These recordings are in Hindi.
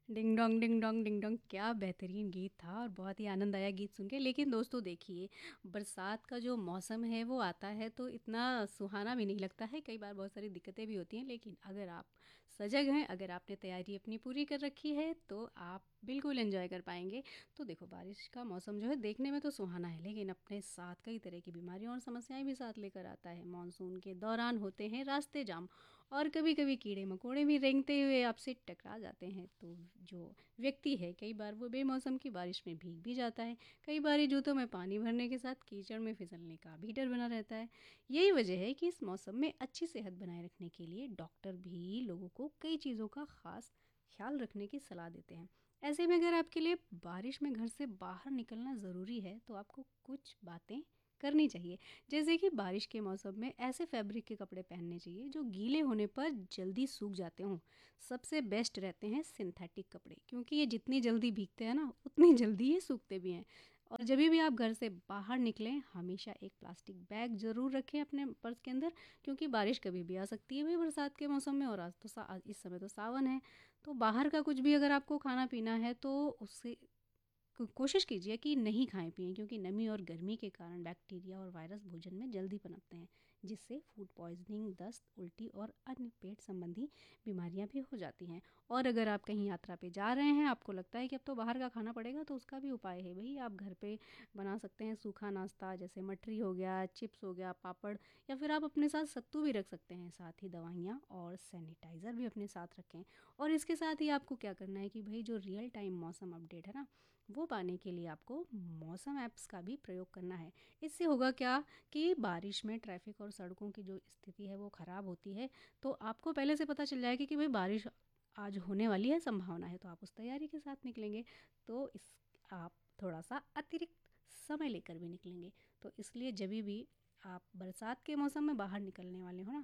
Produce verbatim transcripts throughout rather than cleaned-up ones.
Ding dong ding dong ding dong, क्या बेहतरीन गीत था और बहुत ही आनंद आया गीत सुन के। लेकिन दोस्तों देखिए, बरसात का जो मौसम है वो आता है तो इतना सुहाना भी नहीं लगता है, कई बार बहुत सारी दिक्कतें भी होती हैं। लेकिन अगर आप सजग हैं, अगर आपने तैयारी अपनी पूरी कर रखी है तो आप बिल्कुल एंजॉय कर पाएंगे। तो देखो, बारिश का मौसम जो है देखने में तो सुहाना है, लेकिन अपने साथ कई तरह की बीमारियों और समस्याएं भी साथ लेकर आता है। मानसून के दौरान होते हैं रास्ते जाम, और कभी कभी कीड़े मकोड़े भी रेंगते हुए आपसे टकरा जाते हैं। तो जो व्यक्ति है, कई बार वो बेमौसम की बारिश में भीग भी जाता है। कई बार जूतों में पानी भरने के साथ कीचड़ में फिसलने का भी डर बना रहता है। यही वजह है कि इस मौसम में अच्छी सेहत बनाए रखने के लिए डॉक्टर भी लोगों को कई चीज़ों का खास ख्याल रखने की सलाह देते हैं। ऐसे में अगर आपके लिए बारिश में घर से बाहर निकलना ज़रूरी है तो आपको कुछ बातें करनी चाहिए। जैसे कि बारिश के मौसम में ऐसे फैब्रिक के कपड़े पहनने चाहिए जो गीले होने पर जल्दी सूख जाते हों। सबसे बेस्ट रहते हैं सिंथेटिक कपड़े, क्योंकि ये जितनी जल्दी भीगते हैं ना उतनी जल्दी ये सूखते भी हैं। और जब भी आप घर से बाहर निकलें, हमेशा एक प्लास्टिक बैग ज़रूर रखें अपने पर्स के अंदर, क्योंकि बारिश कभी भी आ सकती है भाई बरसात के मौसम में। और आज तो सा इस समय तो सावन है, तो बाहर का कुछ भी अगर आपको खाना पीना है तो उससे को- कोशिश कीजिए कि नहीं खाएं पिएं, क्योंकि नमी और गर्मी के कारण बैक्टीरिया और वायरस भोजन में जल्दी पनपते हैं, जिससे फूड पॉइजनिंग, दस्त, उल्टी और अन्य पेट संबंधी बीमारियां भी हो जाती हैं। और अगर आप कहीं यात्रा पे जा रहे हैं, आपको लगता है कि अब तो बाहर का खाना पड़ेगा, तो उसका भी उपाय है भाई, आप घर पे बना सकते हैं सूखा नाश्ता, जैसे मटरी हो गया, चिप्स हो गया, पापड़, या फिर आप अपने साथ सत्तू भी रख सकते हैं। साथ ही दवाइयाँ और सैनिटाइज़र भी अपने साथ रखें। और इसके साथ ही आपको क्या करना है कि भाई जो रियल टाइम मौसम अपडेट है ना, वो पाने के लिए आपको मौसम ऐप्स का भी प्रयोग करना है। इससे होगा क्या कि बारिश में ट्रैफिक और सड़कों की जो स्थिति है वो ख़राब होती है, तो आपको पहले से पता चल जाएगा कि भाई बारिश आज होने वाली है, संभावना है, तो आप उस तैयारी के साथ निकलेंगे। तो इस आप थोड़ा सा अतिरिक्त समय लेकर भी निकलेंगे। तो इसलिए जब भी आप बरसात के मौसम में बाहर निकलने वाले हो ना,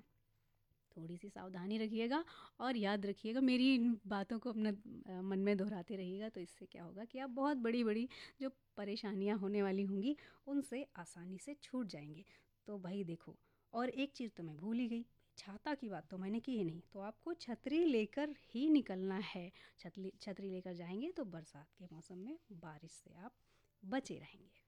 थोड़ी सी सावधानी रखिएगा। और याद रखिएगा, मेरी इन बातों को अपना अ, मन में दोहराते रहिएगा। तो इससे क्या होगा कि आप बहुत बड़ी बड़ी जो परेशानियां होने वाली होंगी उनसे आसानी से छूट जाएंगे। तो भाई देखो, और एक चीज़ तो मैं भूल ही गई, छाता की बात तो मैंने की ही नहीं, तो आपको छतरी लेकर ही निकलना है। छतरी छतरी लेकर जाएंगे तो बरसात के मौसम में बारिश से आप बचे रहेंगे।